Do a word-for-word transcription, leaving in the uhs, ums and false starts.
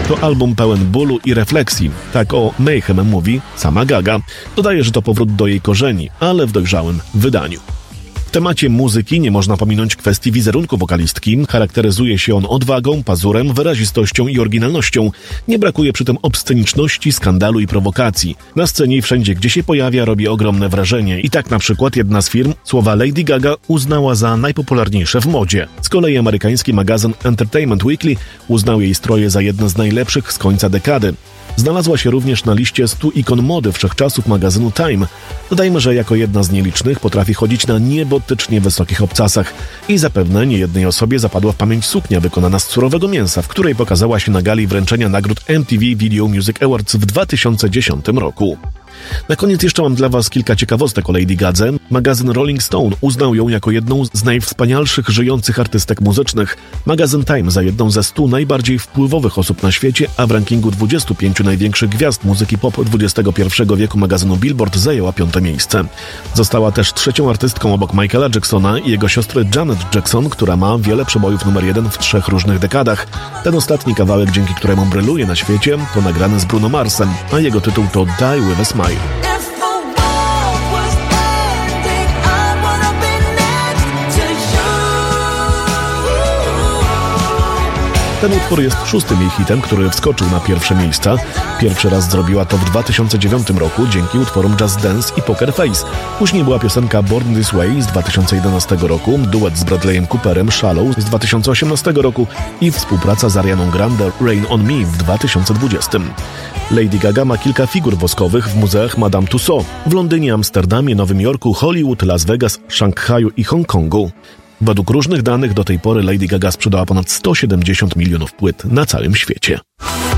To album pełen bólu i refleksji. Tak o Mayhem mówi sama Gaga. Dodaje, że to powrót do jej korzeni, ale w dojrzałym wydaniu. W temacie muzyki nie można pominąć kwestii wizerunku wokalistki. Charakteryzuje się on odwagą, pazurem, wyrazistością i oryginalnością. Nie brakuje przy tym obsceniczności, skandalu i prowokacji. Na scenie i wszędzie, gdzie się pojawia, robi ogromne wrażenie. I tak na przykład jedna z firm słowa Lady Gaga uznała za najpopularniejsze w modzie. Z kolei amerykański magazyn Entertainment Weekly uznał jej stroje za jedne z najlepszych z końca dekady. Znalazła się również na liście stu ikon mody wszechczasów magazynu Time. Dodajmy, że jako jedna z nielicznych potrafi chodzić na niebotycznie wysokich obcasach i zapewne niejednej osobie zapadła w pamięć suknia wykonana z surowego mięsa, w której pokazała się na gali wręczenia nagród M T V Video Music Awards w dwa tysiące dziesiątym roku. Na koniec jeszcze mam dla Was kilka ciekawostek o Lady Gadze. Magazyn Rolling Stone uznał ją jako jedną z najwspanialszych żyjących artystek muzycznych. Magazyn Time za jedną ze stu najbardziej wpływowych osób na świecie, a w rankingu dwudziestu pięciu największych gwiazd muzyki pop dwudziestego pierwszego wieku magazynu Billboard zajęła piąte miejsce. Została też trzecią artystką obok Michaela Jacksona i jego siostry Janet Jackson, która ma wiele przebojów numer jeden w trzech różnych dekadach. Ten ostatni kawałek, dzięki któremu bryluje na świecie, to nagrany z Bruno Marsem, a jego tytuł to Die With A Smile. Ten utwór jest szóstym jej hitem, który wskoczył na pierwsze miejsca. Pierwszy raz zrobiła to w dwa tysiące dziewiątym roku dzięki utworom Just Dance i Poker Face. Później była piosenka Born This Way z dwa tysiące jedenastego roku, duet z Bradleyem Cooperem Shallow z dwa tysiące osiemnastego roku i współpraca z Arianą Grande Rain On Me w dwa tysiące dwudziestym. Lady Gaga ma kilka figur woskowych w muzeach Madame Tussauds w Londynie, Amsterdamie, Nowym Jorku, Hollywood, Las Vegas, Szanghaju i Hongkongu. Według różnych danych do tej pory Lady Gaga sprzedała ponad sto siedemdziesiąt milionów płyt na całym świecie.